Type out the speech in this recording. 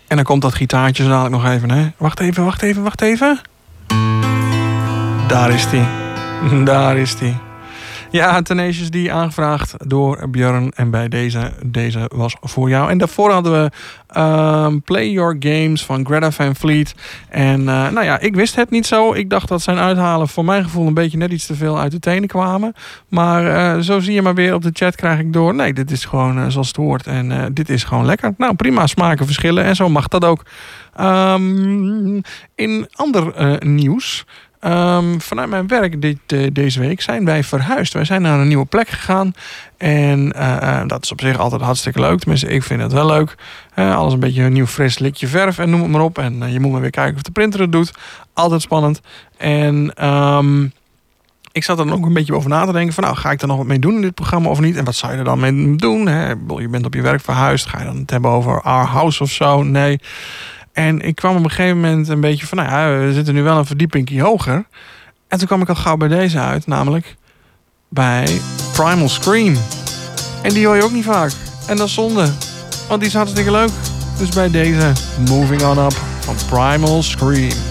En dan komt dat gitaartje zo dadelijk nog even, hè. Wacht even. Daar is die. Daar is die. Ja, Tenacious D aangevraagd door Björn. En bij deze was voor jou. En daarvoor hadden we Play Your Games van Greta Van Fleet. En nou ja, ik wist het niet zo. Ik dacht dat zijn uithalen voor mijn gevoel een beetje net iets te veel uit de tenen kwamen. Maar zo zie je maar weer op de chat krijg ik door. Nee, dit is gewoon zoals het hoort. En dit is gewoon lekker. Nou, prima, smaken verschillen. En zo mag dat ook. In ander nieuws... vanuit mijn werk deze week zijn wij verhuisd. Wij zijn naar een nieuwe plek gegaan. En dat is op zich altijd hartstikke leuk. Tenminste, ik vind het wel leuk. Alles een beetje een nieuw fris likje verf en noem het maar op. En je moet maar weer kijken of de printer het doet. Altijd spannend. En ik zat er dan ook een beetje over na te denken. Van nou, ga ik er nog wat mee doen in dit programma of niet? En wat zou je er dan mee doen? Hè? Je bent op je werk verhuisd. Ga je dan het hebben over Our House of zo? Nee. En ik kwam op een gegeven moment een beetje van... nou ja, we zitten nu wel een verdiepingje hoger. En toen kwam ik al gauw bij deze uit. Namelijk bij Primal Scream. En die hoor je ook niet vaak. En dat is zonde. Want die is hartstikke leuk. Dus bij deze Moving On Up van Primal Scream.